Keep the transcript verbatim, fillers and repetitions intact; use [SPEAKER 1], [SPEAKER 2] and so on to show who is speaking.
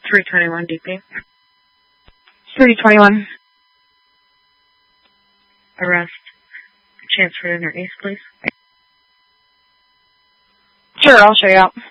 [SPEAKER 1] three twenty-one D P.
[SPEAKER 2] three twenty-one.
[SPEAKER 1] Arrest. Transfer inner east, please.
[SPEAKER 2] Sure, I'll show you out.